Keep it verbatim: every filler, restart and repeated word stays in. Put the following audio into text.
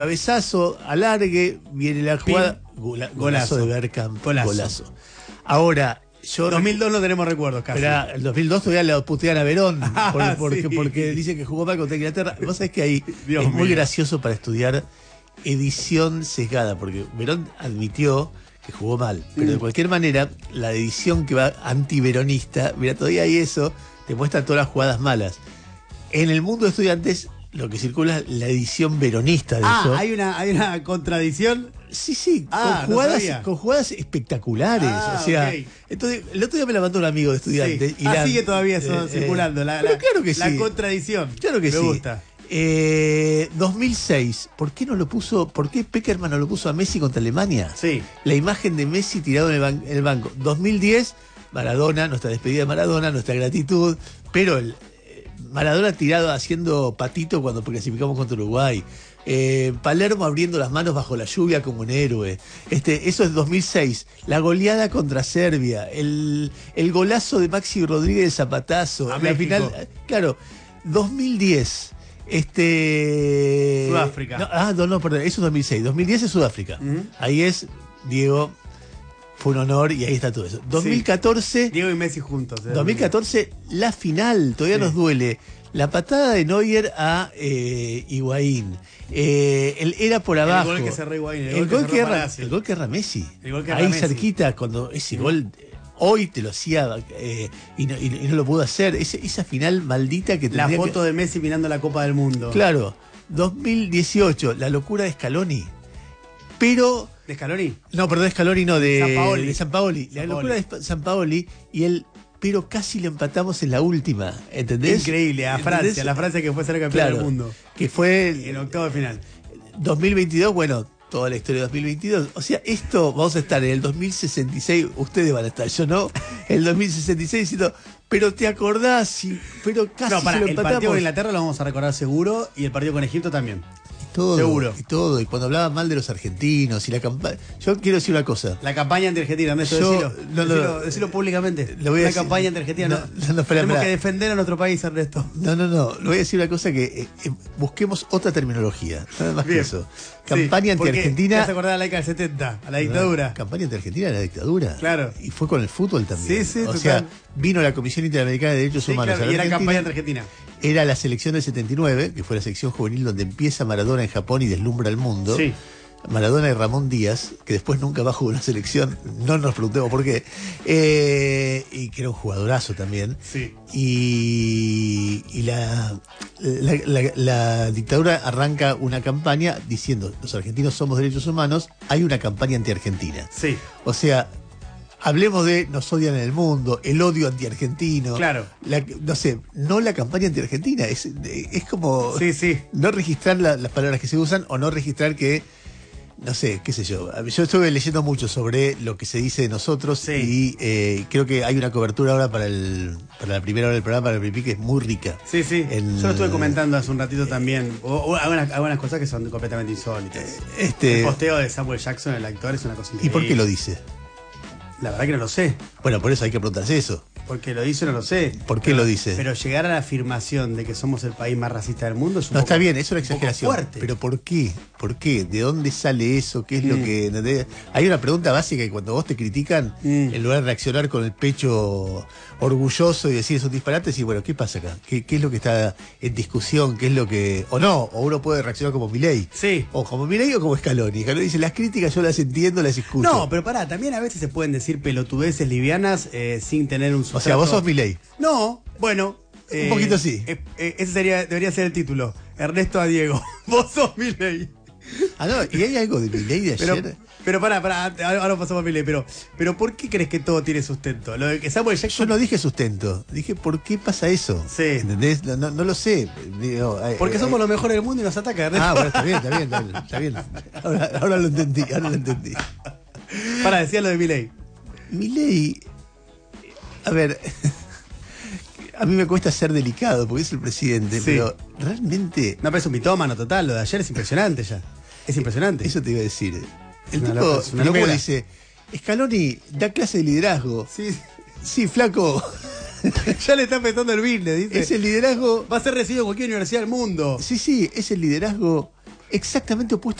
Cabezazo, alargue, viene la jugada. Gola, golazo, golazo de Bergkamp. Golazo. golazo. Ahora, yo. dos mil dos no tenemos recuerdos casi. Pero el dos mil dos todavía le putean a Verón. Porque, porque, sí. porque dice que jugó mal contra Inglaterra. Vos sabés que ahí Dios es muy mío. gracioso para estudiar edición sesgada. Porque Verón admitió que jugó mal. Pero mm. de cualquier manera, la edición que va antiveronista, mira, todavía hay eso, te muestra todas las jugadas malas. En el mundo de estudiantes, lo que circula es la edición veronista de ah, eso. Ah, ¿hay una, hay una contradicción? Sí, sí, ah, con, jugadas, no con jugadas espectaculares. Ah, o sea, okay. entonces, el otro día me la mandó un amigo de estudiante. Sí. Y ah, la, sigue todavía eso eh, circulando, la, la, claro que la sí. contradicción. Claro que me sí. gusta. Eh, dos mil seis, ¿por qué no lo puso? ¿Por qué Peckerman no lo puso a Messi contra Alemania? Sí. La imagen de Messi tirado en el, ban en el banco. dos mil diez, Maradona, nuestra despedida de Maradona, nuestra gratitud, pero el Maradona tirado haciendo patito cuando clasificamos contra Uruguay. Eh, Palermo abriendo las manos bajo la lluvia como un héroe. Este, eso es dos mil seis. La goleada contra Serbia. El, el golazo de Maxi Rodríguez de zapatazo. A la final, claro, dos mil diez. Este. Sudáfrica. No, ah, no, no, perdón. Eso es dos mil seis. dos mil diez es Sudáfrica. Uh-huh. Ahí es Diego. Fue un honor y ahí está todo eso. dos mil catorce. Sí. Diego y Messi juntos. ¿eh? dos mil catorce, la final. Todavía sí. nos duele. La patada de Neuer a eh, Higuaín. Eh, él era por abajo. El gol que cerró Higuaín. El, el, gol, que erra, el gol que erra Messi. El gol que ahí Messi. cerquita, cuando ese mm. gol. Hoy te lo hacía eh, y, no, y, y no lo pudo hacer. Ese, esa final maldita que La foto que... de Messi mirando la Copa del Mundo. Claro. dos mil dieciocho, la locura de Scaloni. Pero. ¿De Scaloni? No, perdón, de Scaloni no, de Sampaoli. de Sampaoli. La locura de Sampaoli y el. Pero casi lo empatamos en la última, ¿entendés? Increíble, a Francia, ¿entendés? La Francia que fue ser campeón claro, del mundo. Que fue el, en octavo de final. dos mil veintidós, bueno, toda la historia de dos mil veintidós. O sea, esto vamos a estar en el dos mil sesenta y seis, ustedes van a estar, yo no, el dos mil sesenta y seis diciendo, pero te acordás, y, pero casi no, para, se lo el empatamos. partido con Inglaterra lo vamos a recordar seguro y el partido con Egipto también. Todo, seguro. Y todo, y cuando hablaba mal de los argentinos y la campaña. Yo quiero decir una cosa. La campaña anti-argentina, Ernesto, Yo, decilo, no, no, decilo, decilo públicamente. Lo voy a la decir, campaña anti-argentina, no, no, no, no, espera, tenemos espera. que defender a nuestro país, Ernesto. No, no, no, le voy a decir una cosa que eh, eh, busquemos otra terminología, nada más Bien. que eso. Campaña sí, anti-argentina. ¿Te has acordado de la década del setenta, a la dictadura? No, campaña anti-argentina a la dictadura. Claro. Y fue con el fútbol también. Sí, sí, O total. sea, vino la Comisión Interamericana de Derechos sí, Humanos. Claro, a la y era Argentina. campaña anti-argentina. Era la selección del setenta y nueve, que fue la sección juvenil donde empieza Maradona en Japón y deslumbra al mundo. Sí. Maradona y Ramón Díaz, que después nunca más jugó en la selección, no nos preguntemos por qué, eh, y que era un jugadorazo también. Sí. Y, y la, la, la, la dictadura arranca una campaña diciendo, los argentinos somos derechos humanos, hay una campaña anti-argentina. Sí. O sea, hablemos de nos odian en el mundo, el odio anti-argentino. Claro. La, no sé, no la campaña anti-argentina, es, es como sí, sí. no registrar la, las palabras que se usan o no registrar que no sé, qué sé yo. Yo estuve leyendo mucho sobre lo que se dice de nosotros sí. y eh, creo que hay una cobertura ahora para el para la primera hora del programa, para el Pipí, que es muy rica. Sí, sí. En, yo lo estuve comentando hace un ratito también. O, o algunas, algunas cosas que son completamente insólitas. Este, el posteo de Samuel Jackson, el actor, es una cosa increíble. ¿Y por qué lo dice? La verdad que no lo sé. Bueno, por eso hay que preguntarse eso. Porque lo dice, no lo sé. ¿Por qué pero, lo dice? Pero llegar a la afirmación de que somos el país más racista del mundo es un No, poco, está bien, es una exageración. Fuerte. Pero ¿por qué? ¿Por qué? ¿De dónde sale eso? ¿Qué es mm. lo que...? ¿no? Hay una pregunta básica que cuando vos te critican, mm. en lugar de reaccionar con el pecho orgulloso y decir esos disparates, y bueno, ¿qué pasa acá? ¿Qué, ¿Qué es lo que está en discusión? ¿Qué es lo que...? O no, o uno puede reaccionar como Milei. Sí. O como Milei o como Scaloni. Scaloni dice, las críticas yo las entiendo, las escucho. No, pero pará, también a veces se pueden decir pelotudeces livianas eh, sin tener un sustrato. O sea, vos sos Milei. No, bueno. Eh, un poquito sí. Eh, eh, ese sería, debería ser el título. Ernesto a Diego. Vos sos Milei. Ah, no, y hay algo de Milei de pero, ayer. Pero pará, pará, ahora pasamos a Milei, pero, pero ¿por qué crees que todo tiene sustento? Lo de que Samuel Jackson... Yo no dije sustento, dije ¿por qué pasa eso? Sí. ¿Entendés? No, no, no lo sé. Digo, Porque eh, somos eh, los mejores del mundo y nos ataca Ernesto. Ah, bueno, está bien, está bien, está bien. Está bien. Ahora, ahora lo entendí, ahora lo entendí. Pará, decía lo de Milei. Milei, a ver... A mí me cuesta ser delicado porque es el presidente, sí. pero realmente... No, pero es un mitómano total, lo de ayer es impresionante ya. Es impresionante. Eso te iba a decir. El es tipo loca, es una locura. dice, Scaloni da clase de liderazgo. Sí, sí flaco. Ya le está apretando el business, dice. Es el liderazgo... Va a ser recibido en cualquier universidad del mundo. Sí, sí, es el liderazgo exactamente opuesto